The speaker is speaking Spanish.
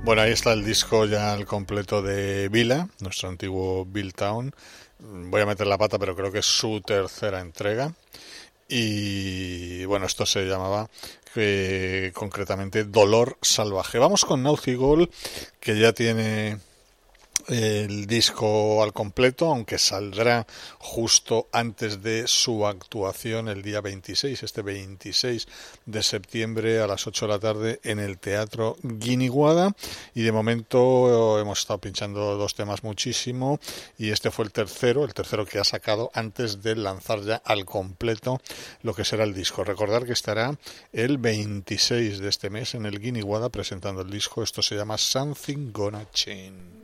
Bueno, ahí está el disco ya al completo de Vila, nuestro antiguo Bill Town. Voy a meter la pata, pero creo que es su tercera entrega. Y bueno, esto se llamaba concretamente Dolor Salvaje. Vamos con Naughty que ya tiene el disco al completo, aunque saldrá justo antes de su actuación el día 26, este 26 de septiembre a las 8 de la tarde en el Teatro Guiniguada. Y de momento hemos estado pinchando dos temas muchísimo y este fue el tercero que ha sacado antes de lanzar ya al completo lo que será el disco. Recordar que estará el 26 de este mes en el Guiniguada presentando el disco. Esto se llama Something Gonna Change.